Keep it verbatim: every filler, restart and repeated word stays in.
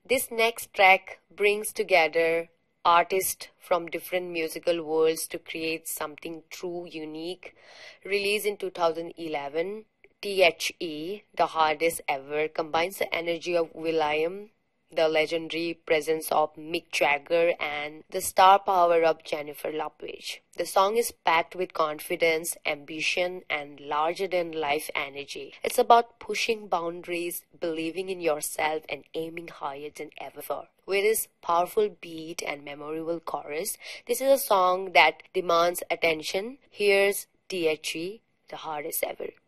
This next track brings together artists from different musical worlds to create something true unique. Released in two thousand eleven, The The Hardest Ever combines the energy of will.i.am, the legendary presence of Mick Jagger, and the star power of Jennifer Lopez. The song is packed with confidence, ambition, and larger-than-life energy. It's about pushing boundaries, believing in yourself, and aiming higher than ever. With its powerful beat and memorable chorus, this is a song that demands attention. Here's The The Hardest Ever.